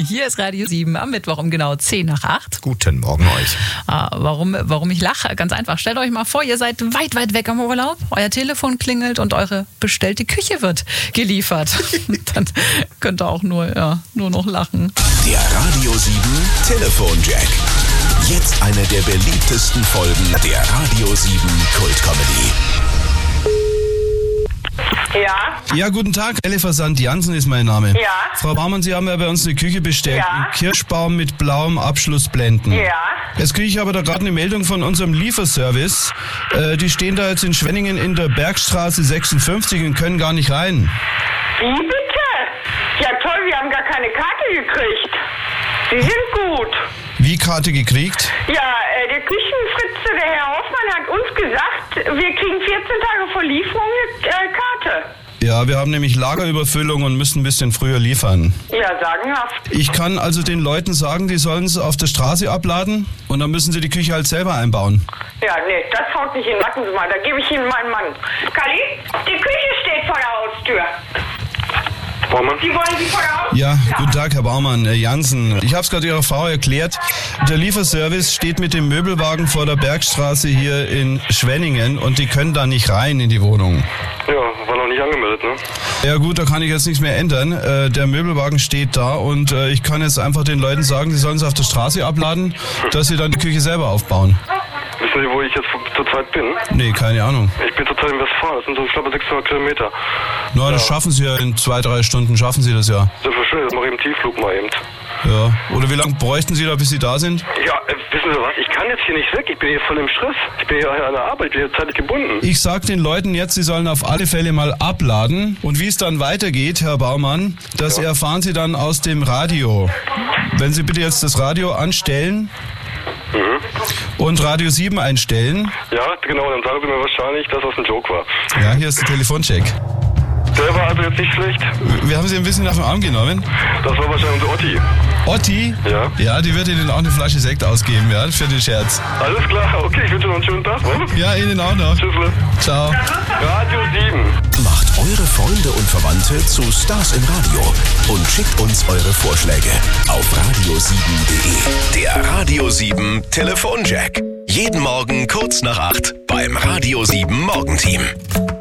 Hier ist Radio 7 am Mittwoch um genau 10 nach 8. Guten Morgen euch. Warum ich lache? Ganz einfach. Stellt euch mal vor, ihr seid weit, weit weg am Urlaub. Euer Telefon klingelt und eure bestellte Küche wird geliefert. Dann könnt ihr auch nur noch lachen. Der Radio 7 Telefonjack. Jetzt eine der beliebtesten Folgen der Radio 7 Kultcomedy. Ja, Ja, guten Tag. Lieferant Jansen ist mein Name. Ja. Frau Baumann, Sie haben ja bei uns eine Küche bestellt. Ja. Einen Kirschbaum mit blauem Abschlussblenden. ja. Jetzt kriege ich aber da gerade eine Meldung von unserem Lieferservice. Die stehen da jetzt in Schwenningen in der Bergstraße 56 und können gar nicht rein. Wie bitte? Ja toll, wir haben gar keine Karte gekriegt. Sie sind gut. Wie Karte gekriegt? Ja, der Küchenfritze, der Herr Hoffmann, hat uns gesagt, wir kriegen 14 Tage vor Lieferung eine Karte. Ja, wir haben nämlich Lagerüberfüllung und müssen ein bisschen früher liefern. Ja, sagenhaft. Ich kann also den Leuten sagen, die sollen es auf der Straße abladen und dann müssen sie die Küche halt selber einbauen. Ja, nee, das haut nicht hin. Warten Sie mal, da gebe ich Ihnen meinen Mann. Kalli, die Küche steht vor der Haustür. Baumann? Die wollen Sie vor der Haustür? Ja, guten Tag, Herr Baumann, Jansen. Ich habe es gerade Ihrer Frau erklärt. Der Lieferservice steht mit dem Möbelwagen vor der Bergstraße hier in Schwenningen und die können da nicht rein in die Wohnung. Ja, war noch nicht angemeldet, ne? Ja gut, da kann ich jetzt nichts mehr ändern. Der Möbelwagen steht da und ich kann jetzt einfach den Leuten sagen, sie sollen es auf der Straße abladen, dass sie dann die Küche selber aufbauen. Wissen Sie, wo ich jetzt zurzeit bin? Nee, keine Ahnung. Ich bin zurzeit in Westfalen, das sind so knappe 600 Kilometer. Na, das schaffen sie ja in 2-3 Stunden, schaffen sie das ja. Selbstverständlich, das mache ich im Tiefflug mal eben. Ja. Oder wie lange bräuchten Sie da, bis Sie da sind? Ja, wissen Sie was, ich kann jetzt hier nicht weg, ich bin hier voll im Stress. Ich bin hier an der Arbeit, ich bin hier zeitlich gebunden. Ich sag den Leuten jetzt, sie sollen auf alle Fälle mal abladen. Und wie es dann weitergeht, Herr Baumann, das erfahren Sie dann aus dem Radio. Wenn Sie bitte jetzt das Radio anstellen und Radio 7 einstellen. Ja, genau, dann sagen Sie mir wahrscheinlich, dass das ein Joke war. Ja, hier ist der Telefoncheck. Der war also jetzt nicht schlecht. Wir haben Sie ein bisschen auf den Arm genommen. Das war wahrscheinlich unsere Otti. Otti? Ja. Ja, die wird Ihnen auch eine Flasche Sekt ausgeben, ja, für den Scherz. Alles klar, okay, ich wünsche noch einen schönen Tag. Ne? Ja, Ihnen auch noch. Tschüssle. Ciao. Radio 7. Macht eure Freunde und Verwandte zu Stars im Radio und schickt uns eure Vorschläge auf radio7.de. Der Radio 7 Telefonjack. Jeden Morgen kurz nach 8 beim Radio 7 Morgenteam.